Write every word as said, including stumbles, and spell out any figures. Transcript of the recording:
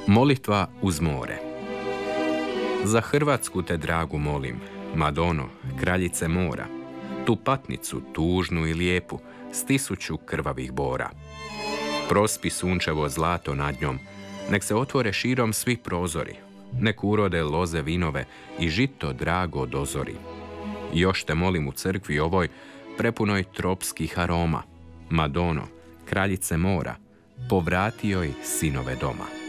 Molitva uz more. Za Hrvatsku te dragu molim, Madono, kraljice mora, tu patnicu tužnu i lijepu, s tisuću krvavih bora. Prospi sunčevo zlato nad njom, nek se otvore širom svi prozori, nek urode loze vinove i žito drago dozori. Još te molim u crkvi ovoj, prepunoj tropskih aroma, Madono, kraljice mora, povrati joj sinove doma.